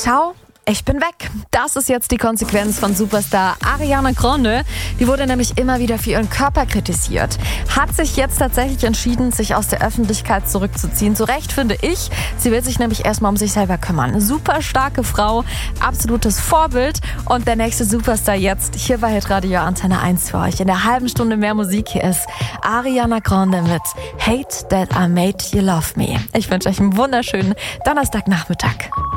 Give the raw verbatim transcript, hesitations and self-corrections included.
Ciao. Ich bin weg. Das ist jetzt die Konsequenz von Superstar Ariana Grande. Die wurde nämlich immer wieder für ihren Körper kritisiert. Hat sich jetzt tatsächlich entschieden, sich aus der Öffentlichkeit zurückzuziehen. Zu Recht, finde ich. Sie will sich nämlich erstmal um sich selber kümmern. Eine super starke Frau, absolutes Vorbild. Und der nächste Superstar jetzt hier bei Hitradio Antenne eins für euch. In der halben Stunde mehr Musik hier ist Ariana Grande mit Hate That I Made You Love Me. Ich wünsche euch einen wunderschönen Donnerstagnachmittag.